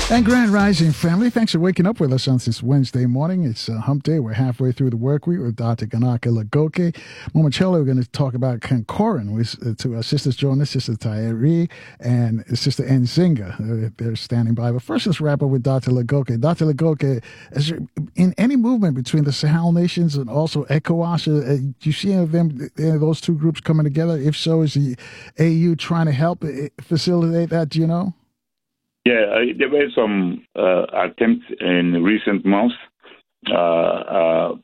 And Grand Rising family, thanks for waking up with us on this Wednesday morning. It's Hump Day. We're halfway through the work week with Dr. Ganaka Lagoke. Momentarily, we're going to talk about Kankoran with two sisters joining us, Sister Tayari and Sister Nzinga. They're standing by. But first, let's wrap up with Dr. Lagoke. Dr. Lagoke, is there in any movement between the Sahel nations and also ECOWAS, do you see any of them, those two groups coming together? If so, is the AU trying to help facilitate that? Do you know? Yeah, there were some attempts in recent months to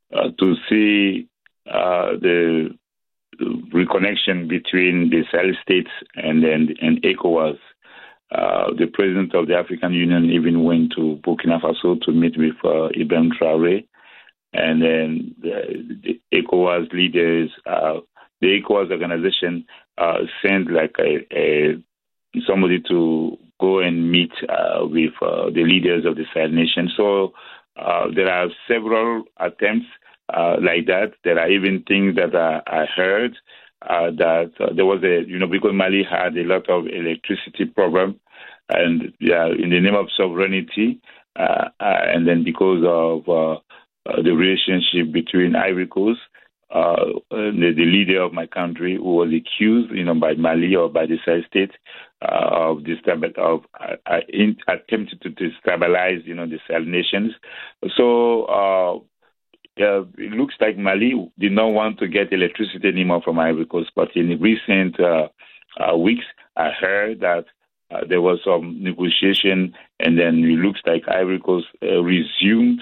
see the reconnection between the Sahel states and ECOWAS. The president of the African Union even went to Burkina Faso to meet with Ibrahim Traoré, and then the ECOWAS leaders, the ECOWAS organization, sent like somebody to go and meet with the leaders of the Sahel nation. So there are several attempts like that. There are even things that I heard that there was because Mali had a lot of electricity problem, and in the name of sovereignty, and then because of the relationship between Ivory Coast, the leader of my country, who was accused, by Mali or by the Sahel state of attempting to destabilize, the Sahel nations. So it looks like Mali did not want to get electricity anymore from Ivory Coast. But in recent weeks, I heard that there was some negotiation, and then it looks like Ivory Coast resumed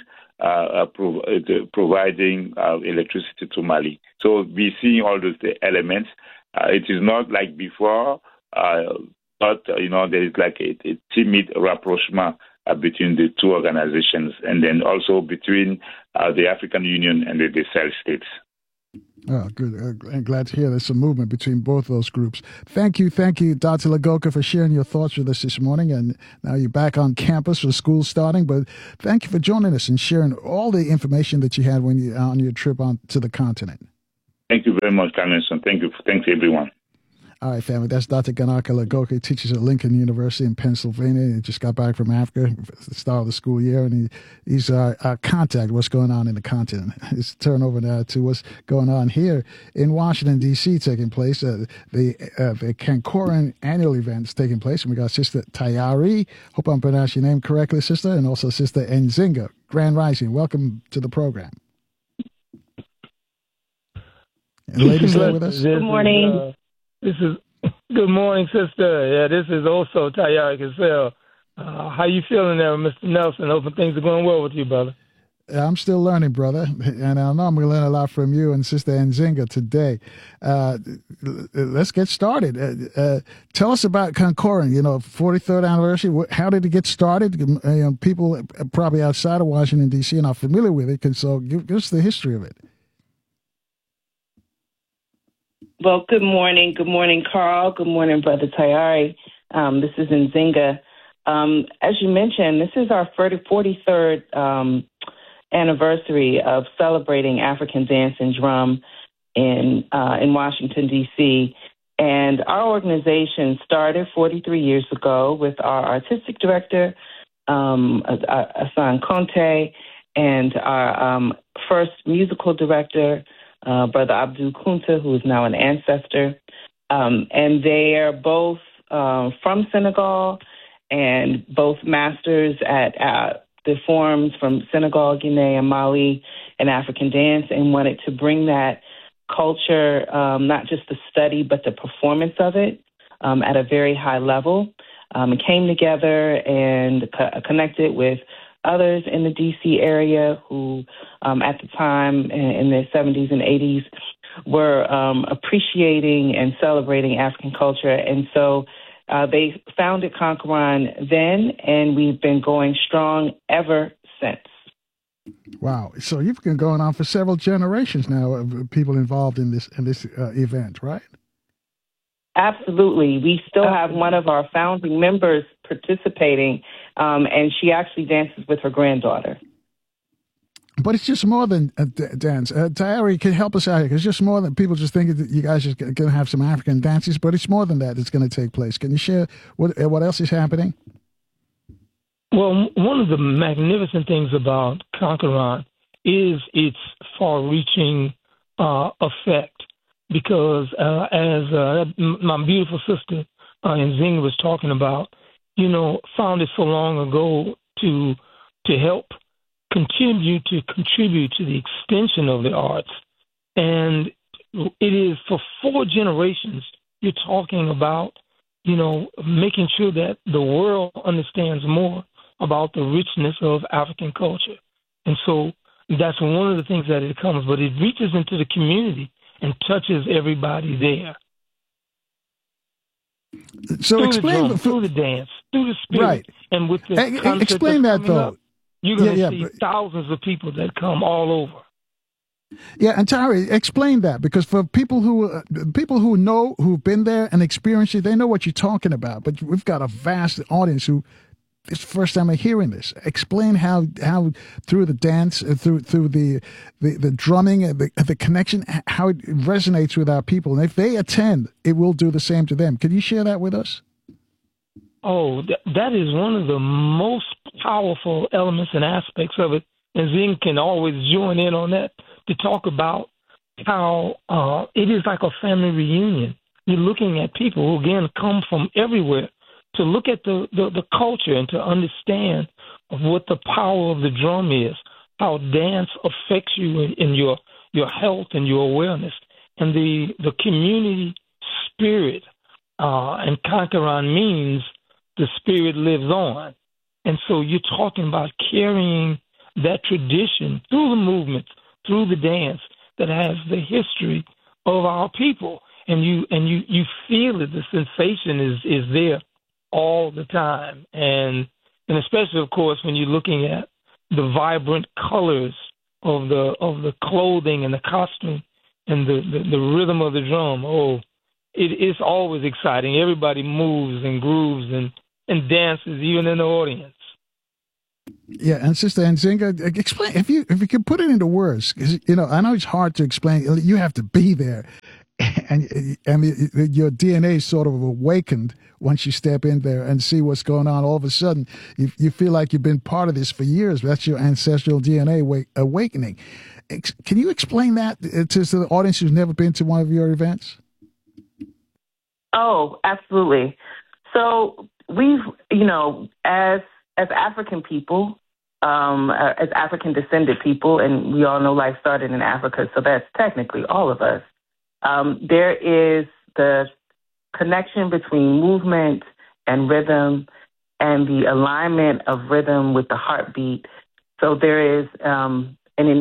providing electricity to Mali. So we're seeing all those elements. It is not like before, but there is like a timid rapprochement between the two organizations, and then also between the African Union and the Sahel states. Oh, good. I'm glad to hear there's some movement between both those groups. Thank you, Dr. Lagoke, for sharing your thoughts with us this morning. And now you're back on campus for school starting. But thank you for joining us and sharing all the information that you had when you on your trip on to the continent. Thank you very much, Carlinson. Thanks, everyone. All right, family. That's Dr. Ganaka Lagoke, teaches at Lincoln University in Pennsylvania. He just got back from Africa at the start of the school year, and he's our contact, what's going on in the continent. Let's turn over now to what's going on here in Washington, D.C. taking place. The Kankoran annual event is taking place, and we got Sister Tayari. Hope I'm pronouncing your name correctly, Sister, and also Sister Nzinga. Grand Rising. Welcome to the program. And ladies, there with us? Good morning. Good morning, sister. Yeah, this is also Tayari Cassell. How you feeling there, Mr. Nelson? Hoping things are going well with you, brother. I'm still learning, brother, and I know I'm going to learn a lot from you and Sister Nzinga today. Let's get started. Tell us about Kankoran, 43rd anniversary. How did it get started? People probably outside of Washington, D.C. are not familiar with it, so give us the history of it. Well, good morning. Good morning, Carl. Good morning, Brother Tayari. This is Nzinga. As you mentioned, this is our 43rd anniversary of celebrating African dance and drum in Washington, D.C. And our organization started 43 years ago with our artistic director, Hassan Conte, and our first musical director, Brother Abdul Kunta, who is now an ancestor. And they are both from Senegal and both masters at the forums from Senegal, Guinea, and Mali in African dance, and wanted to bring that culture, not just the study, but the performance of it at a very high level. It came together and connected with others in the D.C. area who, at the time in the 70s and 80s, were appreciating and celebrating African culture. And so they founded Kankoran then, and we've been going strong ever since. Wow. So you've been going on for several generations now of people involved in this event, right? Absolutely. We still have one of our founding members participating, and she actually dances with her granddaughter. But it's just more than a dance. Tayari can help us out here, because it's just more than people just think that you guys are going to have some African dances, but it's more than that that's going to take place. Can you share what else is happening? Well, one of the magnificent things about Conqueron is its far-reaching effect, because as my beautiful sister Nzinga was talking about, founded so long ago to help contribute to the extension of the arts, and it is for 4 generations. You're talking about, making sure that the world understands more about the richness of African culture. And so that's one of the things that it comes, but it reaches into the community and touches everybody there. So through explain the drum, through the dance, through the spirit, right. And with the explain that though. Up, you're going to see thousands of people that come all over. Yeah, and Tari, explain that, because for people who know, who've been there and experienced it, they know what you're talking about. But we've got a vast audience who it's the first time they're hearing this. Explain how through the dance, through the drumming, the connection, how it resonates with our people, and if they attend, it will do the same to them. Can you share that with us? Oh, that is one of the most powerful elements and aspects of it, and Zing can always join in on that to talk about how it is like a family reunion. You're looking at people who, again, come from everywhere to look at the culture and to understand what the power of the drum is, how dance affects you in your health and your awareness, and the community spirit. And Conqueron means the spirit lives on. And so you're talking about carrying that tradition through the movements, through the dance that has the history of our people. And you feel it, the sensation is there all the time. And especially, of course, when you're looking at the vibrant colors of the clothing and the costume and the rhythm of the drum. Oh, it's always exciting. Everybody moves and grooves and dances, even in the audience. Yeah, and Sister Nzinga, explain if you can put it into words, because I know it's hard to explain. You have to be there, and your DNA is sort of awakened once you step in there and see what's going on. All of a sudden, you feel like you've been part of this for years. That's your ancestral DNA awakening. Can you explain that to the audience who's never been to one of your events? Oh, absolutely. So we've, as African people, as African descended people, and we all know life started in Africa, so that's technically all of us. There is the connection between movement and rhythm and the alignment of rhythm with the heartbeat. So there is an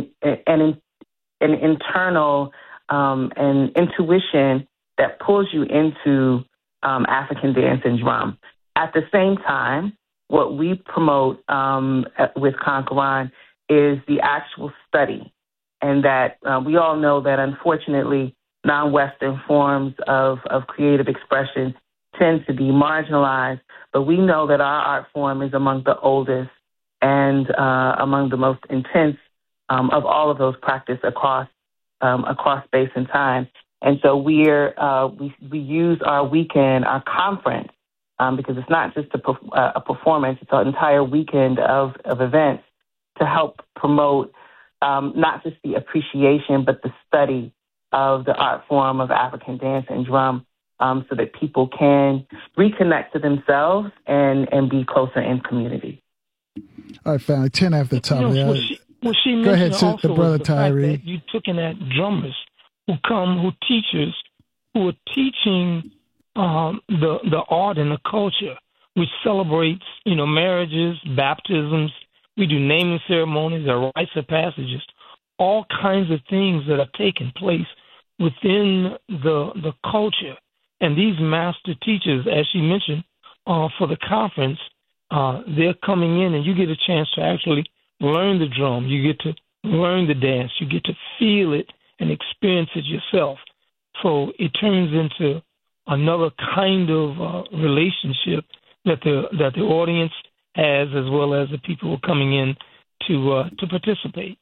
internal and intuition that pulls you into African dance and drum. At the same time, what we promote with Conqueron is the actual study, and that we all know that, unfortunately, non-Western forms of creative expression tend to be marginalized, but we know that our art form is among the oldest and among the most intense of all of those practiced across space and time. And so we use our weekend, our conference, because it's not just a performance, it's an entire weekend of events to help promote not just the appreciation, but the study of the art form of African dance and drum, so that people can reconnect to themselves and be closer in community. All right, family, 10 after the top. What she mentioned, go ahead, also Brother the Tyree. Fact that you took in that drummers who are teaching the art and the culture, which celebrates, marriages, baptisms. We do naming ceremonies, or rites of passages, all kinds of things that are taking place within the culture. And these master teachers, as she mentioned, for the conference, they're coming in, and you get a chance to actually learn the drum. You get to learn the dance. You get to feel it and experience it yourself. So it turns into another kind of relationship that the audience has, as well as the people who are coming in to participate.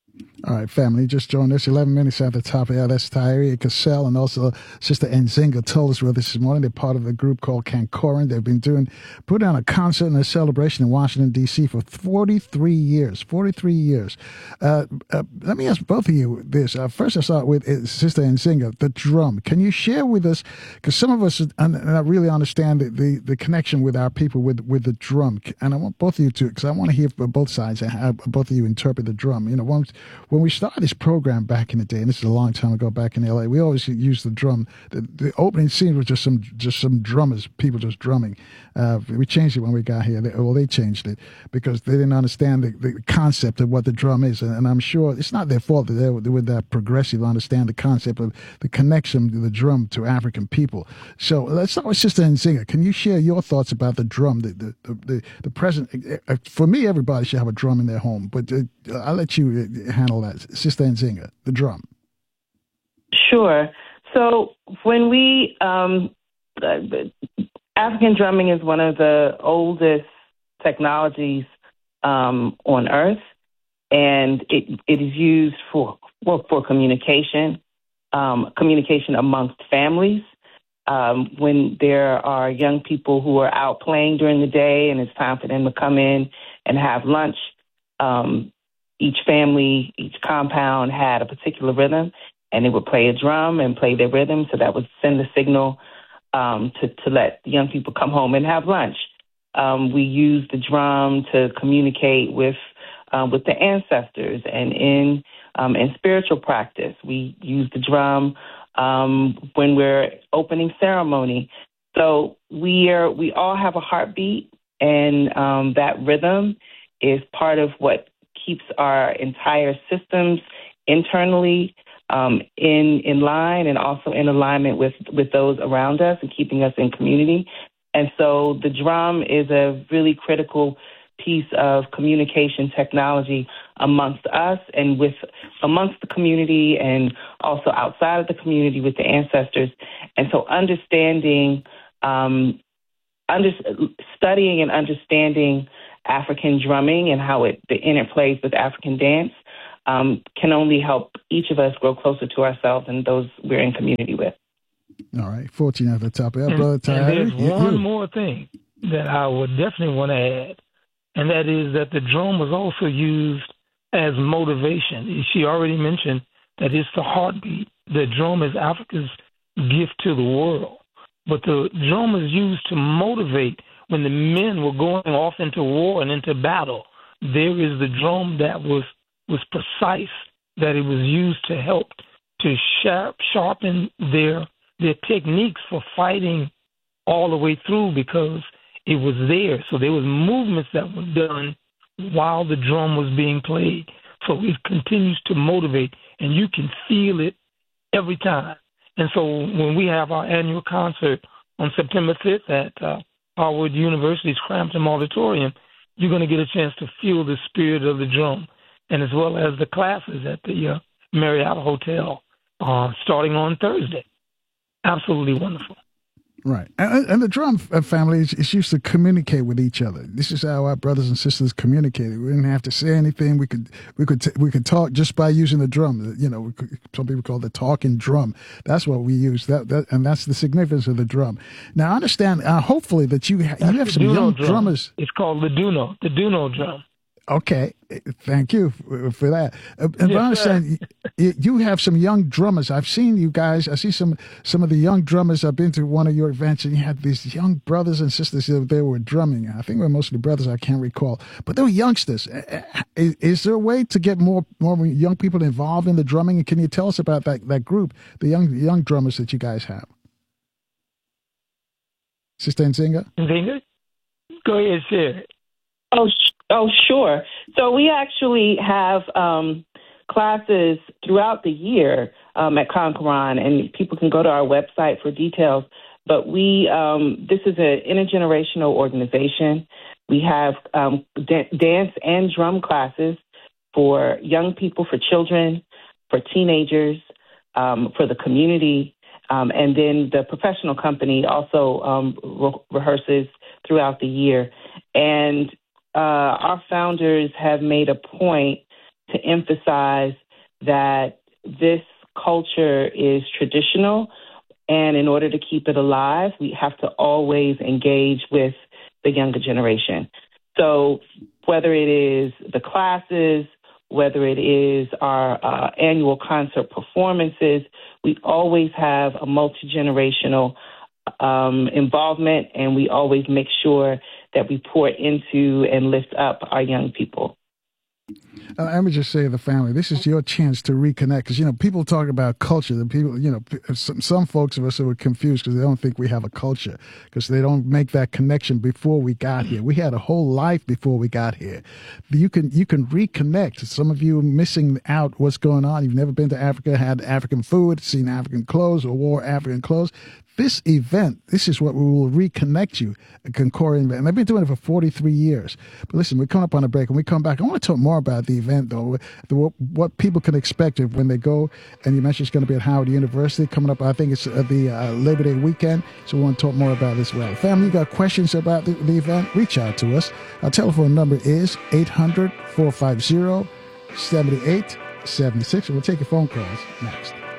All right, family, just joined us 11 minutes at the top of the hour. That's Tyree Cassell and also Sister Nzinga told us with us this morning. They're part of a group called Kankoran. They've been putting on a concert and a celebration in Washington, D.C. for 43 years. 43 years. Let me ask both of you this. First, I'll start with Sister Nzinga, the drum. Can you share with us, because some of us not really understand the connection with our people with the drum. And I want both of you to, because I want to hear both sides and how both of you interpret the drum. You know, when we started this program back in the day, and this is a long time ago back in LA, we always used the drum. The opening scene was just some drummers, people just drumming. We changed it when we got here. They changed it because they didn't understand the concept of what the drum is. And I'm sure it's not their fault that they were that progressive to understand the concept of the connection of the drum to African people. So let's start with Sister Nzinga. Can you share your thoughts about the drum, the present? For me, everybody should have a drum in their home, but I'll let you handle that. Sister Nzinga, the drum. Sure. So when we, African drumming is one of the oldest technologies on earth, and it is used for communication, communication amongst families. When there are young people who are out playing during the day and it's time for them to come in and have lunch, each family, each compound had a particular rhythm, and they would play a drum and play their rhythm, so that would send the signal to let the young people come home and have lunch. We use the drum to communicate with the ancestors, and in spiritual practice, we use the drum when we're opening ceremony. So we all have a heartbeat, and that rhythm is part of what keeps our entire systems internally in line, and also in alignment with those around us and keeping us in community. And so the drum is a really critical piece of communication technology amongst us and amongst the community, and also outside of the community with the ancestors. And so studying and understanding African drumming and how it interplays with African dance can only help each of us grow closer to ourselves and those we're in community with. All right, 14 at the top. Brother Tyree. And there's one more thing that I would definitely want to add, and that is that the drum was also used as motivation. She already mentioned that it's the heartbeat. The drum is Africa's gift to the world. But the drum is used to motivate when the men were going off into war and into battle. There is the drum that was precise, that it was used to help to sharpen their techniques for fighting all the way through, because it was there. So there was movements that were done while the drum was being played. So it continues to motivate, and you can feel it every time. And so when we have our annual concert on September 5th at Harvard University's Crampton Auditorium, you're going to get a chance to feel the spirit of the drum, and as well as the classes at the Marriott Hotel starting on Thursday. Absolutely wonderful. Right. And the drum family is used to communicate with each other. This is how our brothers and sisters communicated. We didn't have to say anything. We could talk just by using the drum. You know, some people call it the talking drum. That's what we use. And that's the significance of the drum. Now, I understand, hopefully, that you have some young drummers. It's called the Duno drum. Okay, thank you for that. And I understand you have some young drummers. I've seen you guys. I see some of the young drummers. I've been to one of your events, and you had these young brothers and sisters that they were drumming. I think they were mostly brothers. I can't recall, but they were youngsters. Is there a way to get more young people involved in the drumming? And can you tell us about that group, the young drummers that you guys have? Sister Nzinga? Nzinga? Go ahead, share it. Oh, sure. So we actually have classes throughout the year at Kankoran, and people can go to our website for details. But this is an intergenerational organization. We have dance and drum classes for young people, for children, for teenagers, for the community. And then the professional company also rehearses throughout the year. And our founders have made a point to emphasize that this culture is traditional, and in order to keep it alive, we have to always engage with the younger generation. So whether it is the classes, whether it is our annual concert performances, we always have a multi-generational involvement, and we always make sure that we pour into and lift up our young people. Let me just say to the family, this is your chance to reconnect. Because, people talk about culture. The people, some folks of us are confused because they don't think we have a culture, because they don't make that connection before we got here. We had a whole life before we got here. You can reconnect. Some of you missing out what's going on. You've never been to Africa, had African food, seen African clothes, or wore African clothes. This event, this is what we will reconnect you, a Concordian event. And I've been doing it for 43 years. But listen, we're coming up on a break. When we come back, I want to talk more about the event, though, what people can expect when they go. And you mentioned it's going to be at Howard University coming up. I think it's the Labor Day weekend. So we want to talk more about it as well. Family, you got questions about the event? Reach out to us. Our telephone number is 800-450-7876. We'll take your phone calls next.